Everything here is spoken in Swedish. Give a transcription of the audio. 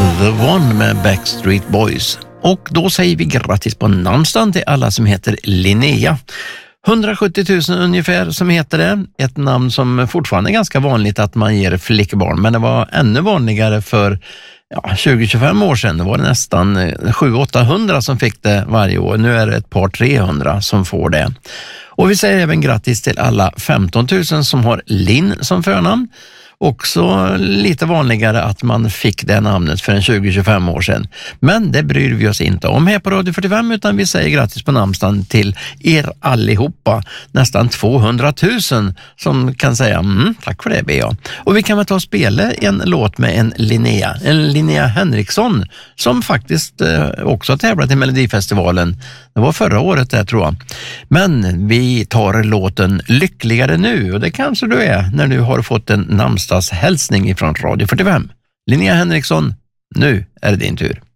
The One med Backstreet Boys. Och då säger vi grattis på namnsdagen till alla som heter Linnea. 170 000 ungefär som heter det. Ett namn som fortfarande är ganska vanligt att man ger flickbarn, men det var ännu vanligare för 20-25 år sedan. Det var det nästan 700-800 som fick det varje år. Nu är det ett par 300 som får det. Och vi säger även grattis till alla 15 000 som har Linn som förnamn. Också lite vanligare att man fick det namnet för en 20-25 år sedan. Men det bryr vi oss inte om här på Radio 45, utan vi säger grattis på namnsdagen till er allihopa. Nästan 200 000 som kan säga tack för det, Bea. Och vi kan väl ta och spela en låt med en Linnea Henriksson som faktiskt också har tävlat i Melodifestivalen. Det var förra året där, tror jag. Men vi tar låten Lyckligare nu, och det kanske du är när du har fått en namnsdagshälsning ifrån Radio 45. Linnea Henriksson, nu är det din tur.